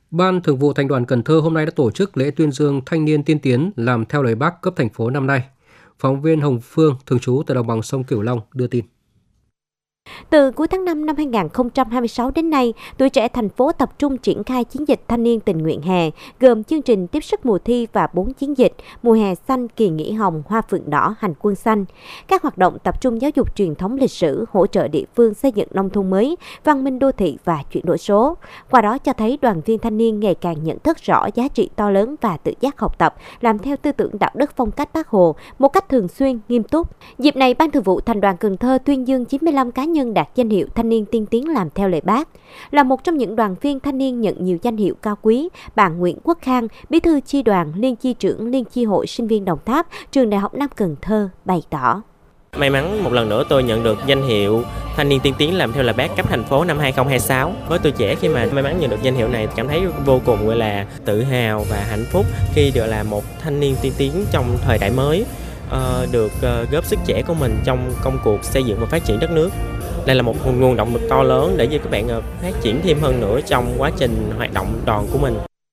Ban Thường vụ Thành đoàn Cần Thơ hôm nay đã tổ chức lễ tuyên dương thanh niên tiên tiến làm theo lời Bác cấp thành phố năm nay. Phóng viên Hồng Phương, thường trú tại đồng bằng sông Cửu Long đưa tin. Từ cuối tháng 5 năm 2026 đến nay, tuổi trẻ thành phố tập trung triển khai chiến dịch thanh niên tình nguyện hè, gồm chương trình tiếp sức mùa thi và 4 chiến dịch, mùa hè xanh, kỳ nghỉ hồng, hoa phượng đỏ, hành quân xanh. Các hoạt động tập trung giáo dục truyền thống lịch sử, hỗ trợ địa phương xây dựng nông thôn mới, văn minh đô thị và chuyển đổi số. Qua đó cho thấy đoàn viên thanh niên ngày càng nhận thức rõ giá trị to lớn và tự giác học tập, làm theo tư tưởng đạo đức phong cách Bác Hồ một cách thường xuyên, nghiêm túc. Dịp này, Ban Thường vụ Thành đoàn Cần Thơ tuyên dương 95 cá nhân đạt danh hiệu thanh niên tiên tiến làm theo lời Bác. Là một trong những đoàn viên thanh niên nhận nhiều danh hiệu cao quý, bạn Nguyễn Quốc Khang, Bí thư chi đoàn, Liên chi trưởng Liên chi hội sinh viên Đồng Tháp, Trường Đại học Nam Cần Thơ bày tỏ. May mắn một lần nữa tôi nhận được danh hiệu thanh niên tiên tiến làm theo lời Bác cấp thành phố năm 2026. Với tuổi trẻ khi mà may mắn nhận được danh hiệu này cảm thấy vô cùng gọi là tự hào và hạnh phúc khi được là một thanh niên tiên tiến trong thời đại mới, được góp sức trẻ của mình trong công cuộc xây dựng và phát triển đất nước. Đây là một nguồn động lực to lớn để cho các bạn phát triển thêm hơn nữa trong quá trình hoạt động đoàn của mình.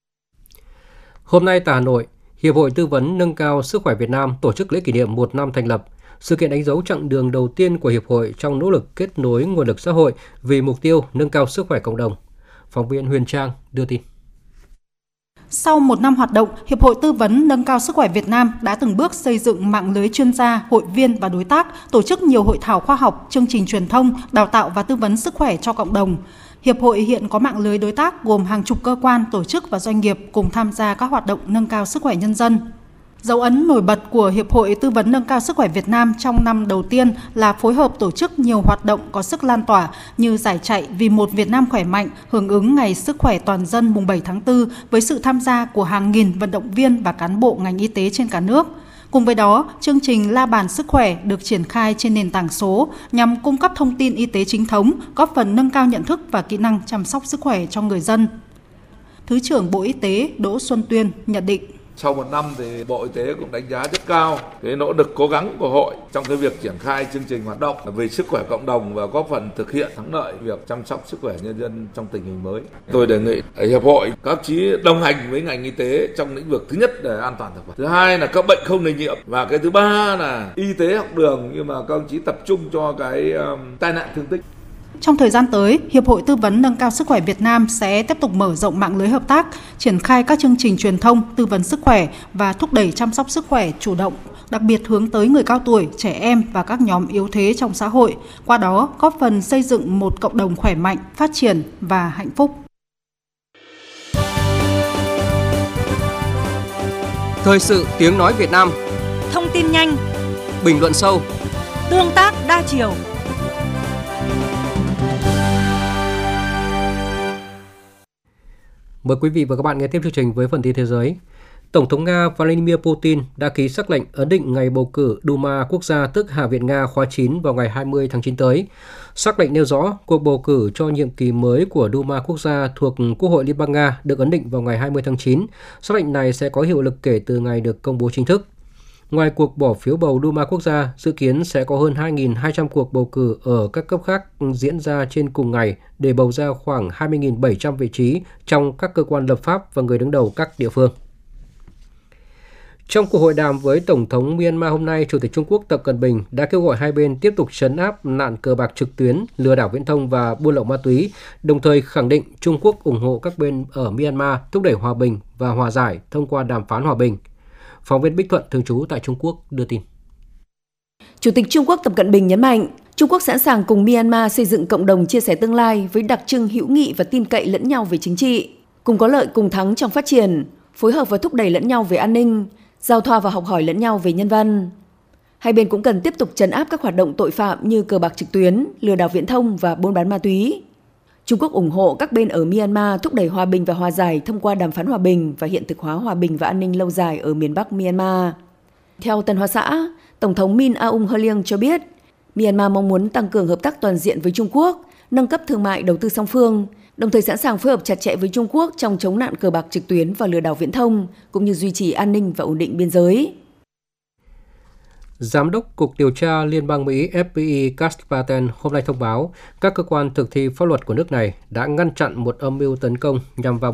Hôm nay tại Hà Nội, Hiệp hội Tư vấn Nâng cao Sức khỏe Việt Nam tổ chức lễ kỷ niệm 1 năm thành lập. Sự kiện đánh dấu chặng đường đầu tiên của Hiệp hội trong nỗ lực kết nối nguồn lực xã hội vì mục tiêu nâng cao sức khỏe cộng đồng. Phóng viên Huyền Trang đưa tin. Sau 1 năm hoạt động, Hiệp hội Tư vấn Nâng cao Sức khỏe Việt Nam đã từng bước xây dựng mạng lưới chuyên gia, hội viên và đối tác, tổ chức nhiều hội thảo khoa học, chương trình truyền thông, đào tạo và tư vấn sức khỏe cho cộng đồng. Hiệp hội hiện có mạng lưới đối tác gồm hàng chục cơ quan, tổ chức và doanh nghiệp cùng tham gia các hoạt động nâng cao sức khỏe nhân dân. Dấu ấn nổi bật của Hiệp hội Tư vấn Nâng cao Sức khỏe Việt Nam trong năm đầu tiên là phối hợp tổ chức nhiều hoạt động có sức lan tỏa như giải chạy Vì một Việt Nam khỏe mạnh hưởng ứng Ngày Sức khỏe toàn dân mùng 7 tháng 4 với sự tham gia của hàng nghìn vận động viên và cán bộ ngành y tế trên cả nước. Cùng với đó, chương trình La bàn sức khỏe được triển khai trên nền tảng số nhằm cung cấp thông tin y tế chính thống, góp phần nâng cao nhận thức và kỹ năng chăm sóc sức khỏe cho người dân. Thứ trưởng Bộ Y tế Đỗ Xuân Tuyên nhận định. Sau 1 năm thì Bộ Y tế cũng đánh giá rất cao cái nỗ lực cố gắng của hội trong cái việc triển khai chương trình hoạt động về sức khỏe cộng đồng và góp phần thực hiện thắng lợi việc chăm sóc sức khỏe nhân dân trong tình hình mới. Tôi đề nghị Hiệp hội các đồng chí đồng hành với ngành y tế trong lĩnh vực thứ nhất là an toàn thực phẩm, thứ hai là các bệnh không lây nhiễm và cái thứ ba là y tế học đường, nhưng mà các đồng chí tập trung cho cái tai nạn thương tích. Trong thời gian tới, Hiệp hội Tư vấn Nâng cao Sức khỏe Việt Nam sẽ tiếp tục mở rộng mạng lưới hợp tác, triển khai các chương trình truyền thông, tư vấn sức khỏe và thúc đẩy chăm sóc sức khỏe chủ động, đặc biệt hướng tới người cao tuổi, trẻ em và các nhóm yếu thế trong xã hội, qua đó góp phần xây dựng một cộng đồng khỏe mạnh, phát triển và hạnh phúc. Thời sự tiếng nói Việt Nam. Thông tin nhanh, bình luận sâu, tương tác đa chiều. Mời quý vị và các bạn nghe tiếp chương trình với phần tin thế giới. Tổng thống Nga Vladimir Putin đã ký sắc lệnh ấn định ngày bầu cử Duma Quốc gia tức Hạ viện Nga khóa 9 vào ngày 20 tháng 9 tới. Sắc lệnh nêu rõ cuộc bầu cử cho nhiệm kỳ mới của Duma Quốc gia thuộc Quốc hội Liên bang Nga được ấn định vào ngày 20 tháng 9. Sắc lệnh này sẽ có hiệu lực kể từ ngày được công bố chính thức. Ngoài cuộc bỏ phiếu bầu Duma Quốc gia, dự kiến sẽ có hơn 2.200 cuộc bầu cử ở các cấp khác diễn ra trên cùng ngày để bầu ra khoảng 20.700 vị trí trong các cơ quan lập pháp và người đứng đầu các địa phương. Trong cuộc hội đàm với Tổng thống Myanmar hôm nay, Chủ tịch Trung Quốc Tập Cận Bình đã kêu gọi hai bên tiếp tục trấn áp nạn cờ bạc trực tuyến, lừa đảo viễn thông và buôn lậu ma túy, đồng thời khẳng định Trung Quốc ủng hộ các bên ở Myanmar thúc đẩy hòa bình và hòa giải thông qua đàm phán hòa bình. Phóng viên Bích Thuận thường trú tại Trung Quốc đưa tin. Chủ tịch Trung Quốc Tập Cận Bình nhấn mạnh, Trung Quốc sẵn sàng cùng Myanmar xây dựng cộng đồng chia sẻ tương lai với đặc trưng hữu nghị và tin cậy lẫn nhau về chính trị, cùng có lợi cùng thắng trong phát triển, phối hợp và thúc đẩy lẫn nhau về an ninh, giao thoa và học hỏi lẫn nhau về nhân văn. Hai bên cũng cần tiếp tục trấn áp các hoạt động tội phạm như cờ bạc trực tuyến, lừa đảo viễn thông và buôn bán ma túy. Trung Quốc ủng hộ các bên ở Myanmar thúc đẩy hòa bình và hòa giải thông qua đàm phán hòa bình và hiện thực hóa hòa bình và an ninh lâu dài ở miền Bắc Myanmar. Theo Tân Hoa Xã, Tổng thống Min Aung Hlaing cho biết, Myanmar mong muốn tăng cường hợp tác toàn diện với Trung Quốc, nâng cấp thương mại đầu tư song phương, đồng thời sẵn sàng phối hợp chặt chẽ với Trung Quốc trong chống nạn cờ bạc trực tuyến và lừa đảo viễn thông, cũng như duy trì an ninh và ổn định biên giới. Giám đốc Cục Điều tra Liên bang Mỹ FBI Kash Patel hôm nay thông báo các cơ quan thực thi pháp luật của nước này đã ngăn chặn một âm mưu tấn công nhằm vào